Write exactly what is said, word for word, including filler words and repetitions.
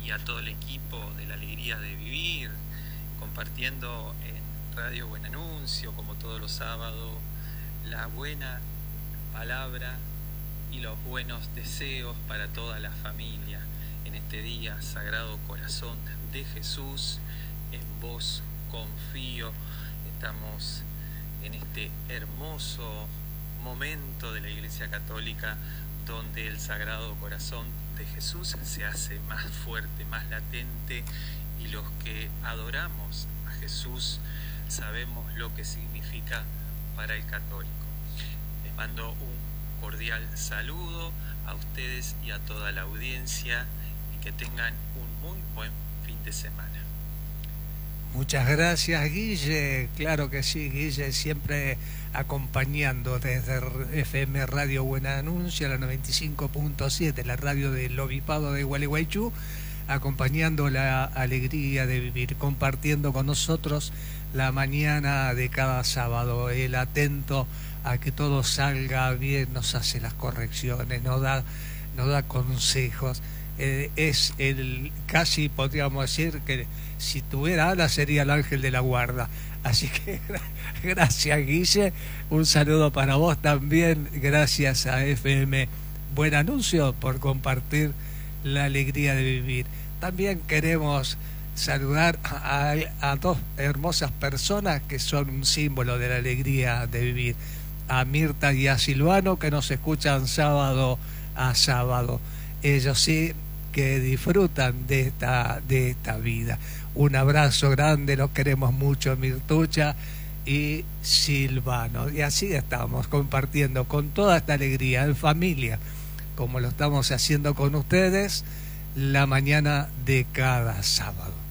y a todo el equipo de La Alegría de Vivir, compartiendo en Radio Buen Anuncio, como todos los sábados, la buena palabra y los buenos deseos para toda la familia. En este día, Sagrado Corazón de Jesús, en vos confío. Estamos en este hermoso momento de la Iglesia Católica donde el Sagrado Corazón de Jesús se hace más fuerte, más latente, y los que adoramos a Jesús sabemos lo que significa para el católico. Les mando un cordial saludo a ustedes y a toda la audiencia, y que tengan un muy buen fin de semana. Muchas gracias, Guille. Claro que sí, Guille, siempre acompañando desde F M Radio Buen Anuncio, la noventa y cinco punto siete, la radio del Obispado de Gualeguaychú, acompañando la alegría de vivir, compartiendo con nosotros la mañana de cada sábado, el atento a que todo salga bien, nos hace las correcciones, nos da, nos da consejos. Eh, es el, casi podríamos decir que si tuviera alas sería el ángel de la guarda. Así que gracias, Guille, un saludo para vos también, gracias a F M Buen Anuncio por compartir la alegría de vivir. También queremos saludar a, a dos hermosas personas que son un símbolo de la alegría de vivir, a Mirta y a Silvano, que nos escuchan sábado a sábado. Ellos sí que disfrutan de esta, de esta vida. Un abrazo grande, los queremos mucho, Mirtucha y Silvano. Y así estamos compartiendo con toda esta alegría en familia, como lo estamos haciendo con ustedes, la mañana de cada sábado.